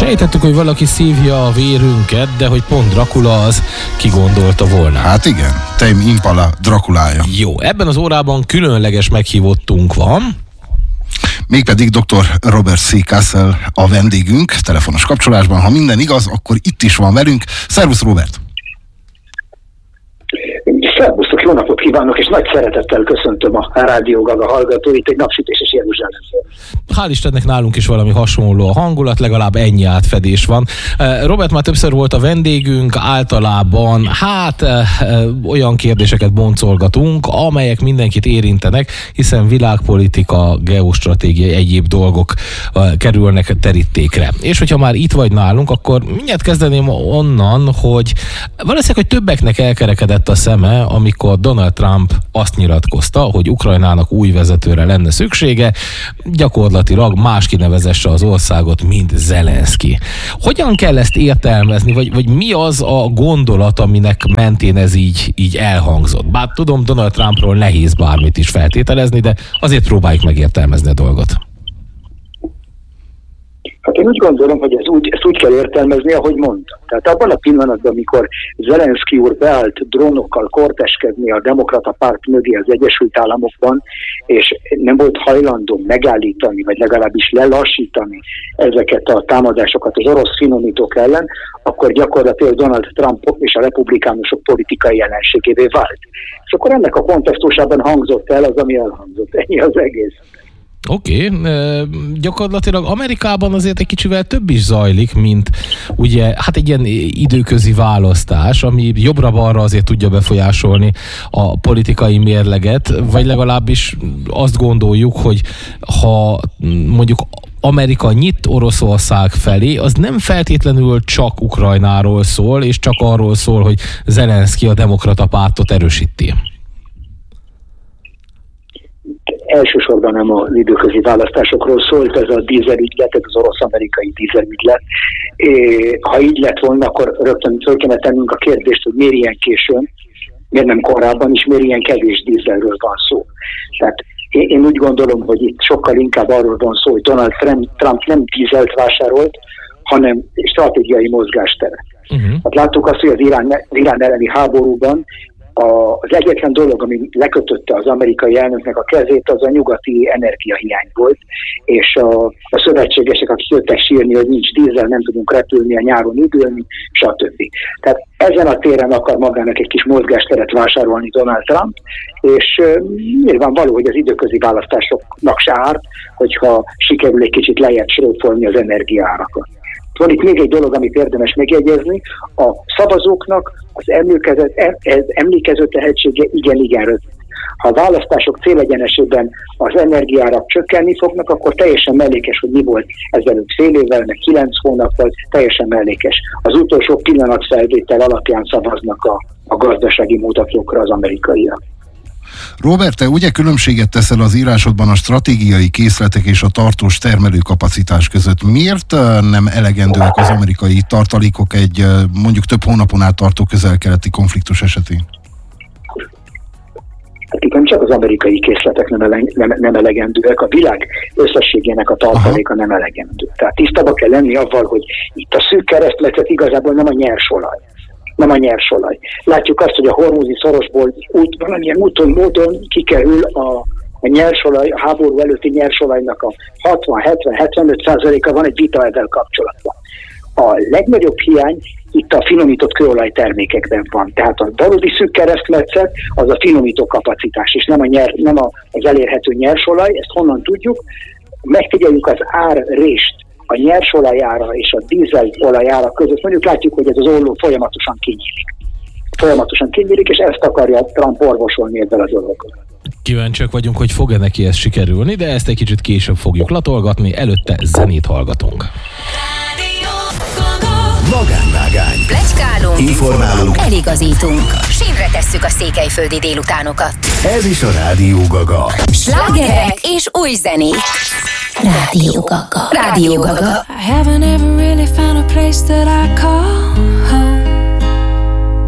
Sejtettük, hogy valaki szívja a vérünket, de hogy pont Dracula az kigondolta volna. Hát igen, Tame Impala Draculája. Jó, ebben az órában különleges meghívottunk van. Mégpedig dr. Robert C. Castle a vendégünk telefonos kapcsolásban. Ha minden igaz, akkor itt is van velünk. Szervusz, Robert! Szervusztok, jó napot kívánok, és nagy szeretettel köszöntöm a Rádió Gaga hallgatóit egy napsütéses Jeruzsálemben. Hál' Istennek nálunk is valami hasonló a hangulat, legalább ennyi átfedés van. Robert már többször volt a vendégünk, általában olyan kérdéseket boncolgatunk, amelyek mindenkit érintenek, hiszen világpolitika, geostratégia, egyéb dolgok kerülnek terítékre. És hogyha már itt vagy nálunk, akkor mindjárt kezdeném onnan, hogy valószínűleg, hogy többeknek elkerekedett a szeme, amikor Donald Trump azt nyilatkozta, hogy Ukrajnának új vezetőre lenne szüksége, gyakorlatilag más kinevezesse az országot, mint Zelenszky. Hogyan kell ezt értelmezni, vagy mi az a gondolat, aminek mentén ez így elhangzott? Bár tudom, Donald Trumpról nehéz bármit is feltételezni, de azért próbáljuk megértelmezni a dolgot. Hát én úgy gondolom, hogy ezt úgy kell értelmezni, ahogy mondtam. Tehát abban a pillanatban, amikor Zelenszky úr beállt drónokkal korteskedni a demokrata párt mögé az Egyesült Államokban, és nem volt hajlandó megállítani, vagy legalábbis lelassítani ezeket a támadásokat az orosz finomítók ellen, akkor gyakorlatilag Donald Trump és a republikánusok politikai ellenségévé vált. És akkor ennek a kontextusában hangzott el az, ami elhangzott. Ennyi az egész. Oké, gyakorlatilag Amerikában azért egy kicsivel több is zajlik, mint ugye, egy ilyen időközi választás, ami jobbra-balra azért tudja befolyásolni a politikai mérleget, vagy legalábbis azt gondoljuk, hogy ha mondjuk Amerika nyit Oroszország felé, az nem feltétlenül csak Ukrajnáról szól, és csak arról szól, hogy Zelenszky a demokrata pártot erősíti. Elsősorban nem az időközi választásokról szólt, ez a dízelügylet, ez az orosz-amerikai dízelügylet. Ha így lett volna, akkor rögtön föl kellene tennünk a kérdést, hogy miért ilyen későn, miért nem korábban, és miért ilyen kevés dízelről van szó. Tehát én úgy gondolom, hogy itt sokkal inkább arról van szó, hogy Donald Trump nem dízelt vásárolt, hanem stratégiai mozgásteret. Hát láttuk azt, hogy az Irán elleni háborúban az egyetlen dolog, ami lekötötte az amerikai elnöknek a kezét, az a nyugati energiahiány volt, és a szövetségesek, akik jöttek sírni, hogy nincs dízel, nem tudunk repülni, a nyáron üdülni, stb. Tehát ezen a téren akar magának egy kis mozgásteret vásárolni Donald Trump, és nyilvánvaló, hogy az időközi választásoknak se árt, hogyha sikerül egy kicsit lejjebb srófolni az energiaárakat. Van itt még egy dolog, amit érdemes megjegyezni, a szavazóknak az emlékező tehetsége igen rövid. Ha a választások célegyenesében az energiárak csökkenni fognak, akkor teljesen mellékes, hogy mi volt ezelőtt fél évvel, meg 9 hónappal, teljesen mellékes. Az utolsó pillanatfelvétel alapján szavaznak a gazdasági mutatókra az amerikaiak. Robert, te ugye különbséget teszel az írásodban a stratégiai készletek és a tartós termelőkapacitás között. Miért nem elegendőek az amerikai tartalékok egy mondjuk több hónapon át tartó közel-keleti konfliktus esetén? Hát itt nem csak az amerikai készletek nem elegendőek, a világ összességének a tartaléka nem elegendő. Tehát tisztában kell lenni avval, hogy itt a szűk keresztmetszet igazából nem a nyersolaj. Látjuk azt, hogy a hormuzi szorosból valamilyen úton, módon kikerül a nyersolaj, a háború előtti nyersolajnak a 60-70-75%-a, van egy vita ezzel kapcsolatban. A legnagyobb hiány itt a finomított kőolaj termékekben van. Tehát a valódi szűk keresztmetszet az a finomító kapacitás, és nem az elérhető nyersolaj. Ezt honnan tudjuk? Megfigyeljük az árrést a nyersolajára és a dízelolajára között. Mondjuk látjuk, hogy ez az olló folyamatosan kinyílik, és ezt akarja Trump orvosolni ezzel a dologgal. Kíváncsiak vagyunk, hogy fog-e neki ez sikerülni, de ezt egy kicsit később fogjuk latolgatni, előtte zenét hallgatunk. Magánvágány. Pletykálunk. Informálunk. Eligazítunk. Sínre tesszük a székelyföldi délutánokat. Ez is a Rádió Gaga. Slágerek és új zenék. Rádió Gaga. Rádió Gaga. I haven't ever really found a place that I call home.